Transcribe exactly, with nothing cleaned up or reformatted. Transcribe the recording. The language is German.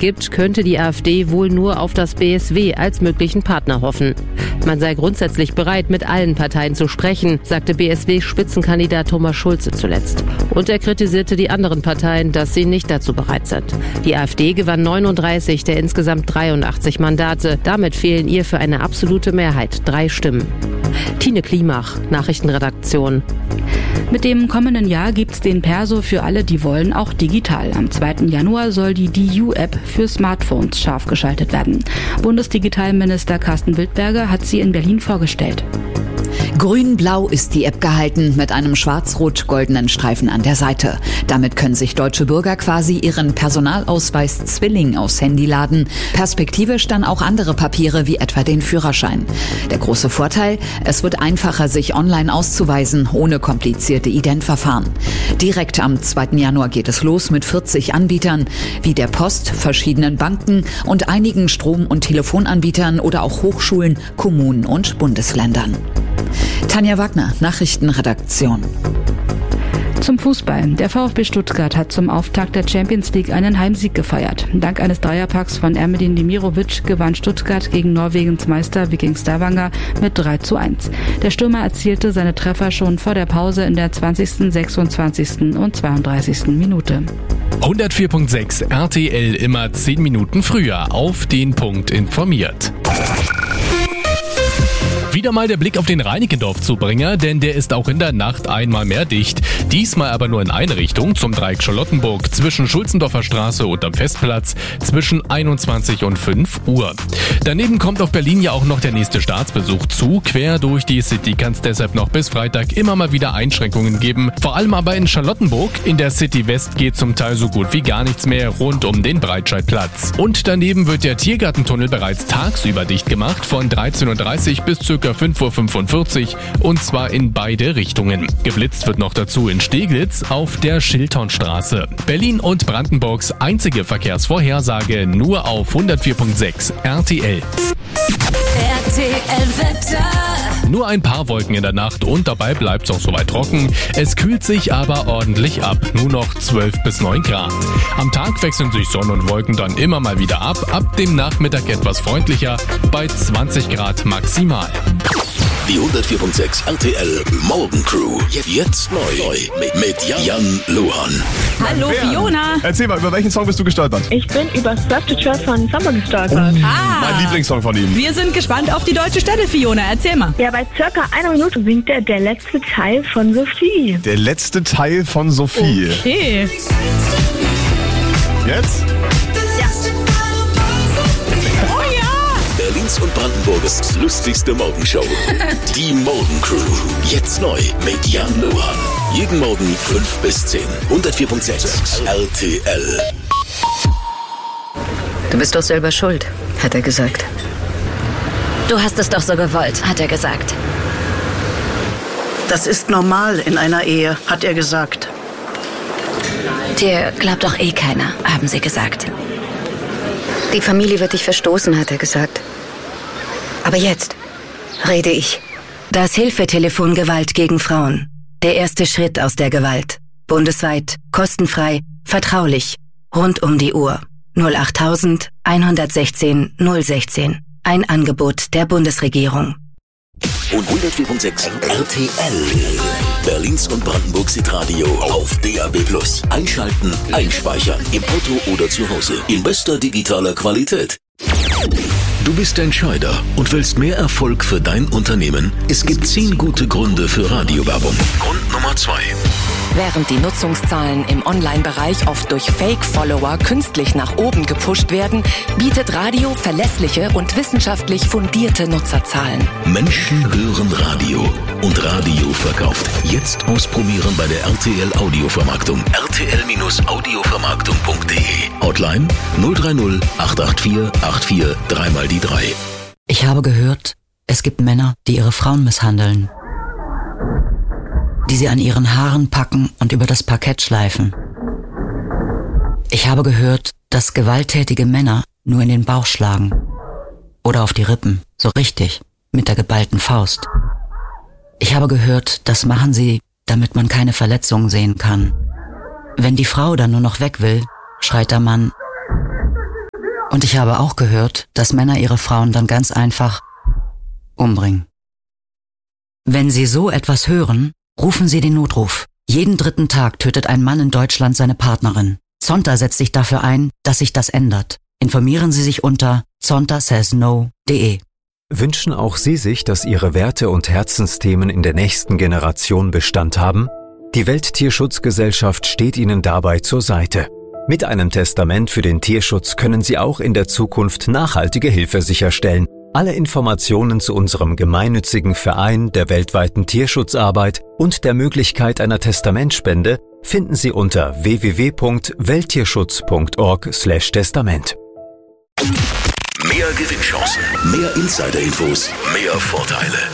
gibt, könnte die AfD wohl nur auf das B S W als möglichen Partner hoffen. Man sei grundsätzlich bereit, mit allen Parteien zu sprechen, sagte B S W-Spitzenkandidat Thomas Schulze zuletzt. Und er kritisierte die anderen Parteien, dass sie nicht dazu bereit sind. Die AfD gewann neununddreißig der insgesamt dreiundachtzig Mandate. Damit fehlen ihr für eine absolute Mehrheit drei Stimmen. Tine Klimach, Nachrichtenredaktion. Mit dem kommenden Jahr gibt's den Perso für alle, die wollen, auch digital. Am zweiten Januar soll die D U-App für Smartphones scharf geschaltet werden. Bundesdigitalminister Carsten Wildberger hat sie in Berlin vorgestellt. Grün-blau ist die App gehalten mit einem schwarz-rot-goldenen Streifen an der Seite. Damit können sich deutsche Bürger quasi ihren Personalausweis Zwilling aufs Handy laden. Perspektivisch dann auch andere Papiere wie etwa den Führerschein. Der große Vorteil, es wird einfacher, sich online auszuweisen, ohne komplizierte Identverfahren. Direkt am zweiten Januar geht es los mit vierzig Anbietern, wie der Post, verschiedenen Banken und einigen Strom- und Telefonanbietern oder auch Hochschulen, Kommunen und Bundesländern. Tanja Wagner, Nachrichtenredaktion. Zum Fußball. Der VfB Stuttgart hat zum Auftakt der Champions League einen Heimsieg gefeiert. Dank eines Dreierpacks von Ermedin Demirovic gewann Stuttgart gegen Norwegens Meister Viking Stavanger mit drei zu eins. Der Stürmer erzielte seine Treffer schon vor der Pause in der zwanzigsten, sechsundzwanzigsten und zweiunddreißigsten Minute. hundertvier Komma sechs R T L immer zehn Minuten früher auf den Punkt informiert. Wieder mal der Blick auf den Reinickendorf-Zubringer, denn der ist auch in der Nacht einmal mehr dicht. Diesmal aber nur in eine Richtung, zum Dreieck Charlottenburg, zwischen Schulzendorfer Straße und am Festplatz, zwischen einundzwanzig und fünf Uhr. Daneben kommt auf Berlin ja auch noch der nächste Staatsbesuch zu. Quer durch die City kann es deshalb noch bis Freitag immer mal wieder Einschränkungen geben. Vor allem aber in Charlottenburg. In der City West geht zum Teil so gut wie gar nichts mehr rund um den Breitscheidplatz. Und daneben wird der Tiergartentunnel bereits tagsüber dicht gemacht, von dreizehn Uhr dreißig bis ca. fünf Uhr fünfundvierzig und zwar in beide Richtungen. Geblitzt wird noch dazu in Steglitz auf der Schilttornstraße. Berlin und Brandenburgs einzige Verkehrsvorhersage nur auf hundertvier Komma sechs R T L. R T L-Wetter. Nur ein paar Wolken in der Nacht und dabei bleibt es auch soweit trocken. Es kühlt sich aber ordentlich ab, nur noch zwölf bis neun Grad. Am Tag wechseln sich Sonne und Wolken dann immer mal wieder ab, ab dem Nachmittag etwas freundlicher, bei zwanzig Grad maximal. Die hundertvier Komma sechs R T L Morgencrew. Jetzt neu mit, mit Jan, Jan Luhan. Hallo Fiona. Erzähl mal, über welchen Song bist du gestolpert? Ich bin über Surf the Trail von Summer gestolpert. Oh, ah. Mein Lieblingssong von ihm. Wir sind gespannt auf die deutsche Stelle, Fiona. Erzähl mal. Ja, bei circa einer Minute singt er der letzte Teil von Sophie. Der letzte Teil von Sophie. Okay. Jetzt? Berlins und Brandenburgs lustigste Morgenshow. Die Morgencrew. Jetzt neu mit Jan Luhan. Jeden Morgen fünf bis zehn. hundertvier Komma sechs R T L. Du bist doch selber schuld, hat er gesagt. Du hast es doch so gewollt, hat er gesagt. Das ist normal in einer Ehe, hat er gesagt. Dir glaubt doch eh keiner, haben sie gesagt. Die Familie wird dich verstoßen, hat er gesagt. Aber jetzt rede ich. Das Hilfetelefon Gewalt gegen Frauen. Der erste Schritt aus der Gewalt. Bundesweit, kostenfrei, vertraulich, rund um die Uhr. null achttausend hundertsechzehn null sechzehn. Ein Angebot der Bundesregierung. Und hundertvier Komma sechs R T L. Berlins und Brandenburgs Hitradio auf D A B plus. Einschalten, einspeichern. Im Auto oder zu Hause. In bester digitaler Qualität. Du bist Entscheider und willst mehr Erfolg für dein Unternehmen? Es gibt zehn gute Gründe für Radiowerbung. Grund Nummer zwei. Während die Nutzungszahlen im Online-Bereich oft durch Fake-Follower künstlich nach oben gepusht werden, bietet Radio verlässliche und wissenschaftlich fundierte Nutzerzahlen. Menschen hören Radio und Radio verkauft. Jetzt ausprobieren bei der R T L Audiovermarktung. R T L Audiovermarktung punkt de. Hotline null drei null acht acht vier acht vier drei mal die drei. Ich habe gehört, es gibt Männer, die ihre Frauen misshandeln. Die sie an ihren Haaren packen und über das Parkett schleifen. Ich habe gehört, dass gewalttätige Männer nur in den Bauch schlagen. Oder auf die Rippen, so richtig, mit der geballten Faust. Ich habe gehört, das machen sie, damit man keine Verletzungen sehen kann. Wenn die Frau dann nur noch weg will, schreit der Mann: Und ich habe auch gehört, dass Männer ihre Frauen dann ganz einfach umbringen. Wenn Sie so etwas hören, rufen Sie den Notruf. Jeden dritten Tag tötet ein Mann in Deutschland seine Partnerin. Zonta setzt sich dafür ein, dass sich das ändert. Informieren Sie sich unter zonta says no punkt de. Wünschen auch Sie sich, dass Ihre Werte und Herzensthemen in der nächsten Generation Bestand haben? Die Welttierschutzgesellschaft steht Ihnen dabei zur Seite. Mit einem Testament für den Tierschutz können Sie auch in der Zukunft nachhaltige Hilfe sicherstellen. Alle Informationen zu unserem gemeinnützigen Verein der weltweiten Tierschutzarbeit und der Möglichkeit einer Testamentspende finden Sie unter w w w punkt welttierschutz punkt org slash testament. Mehr Gewinnchancen, mehr Insider-Infos, mehr Vorteile.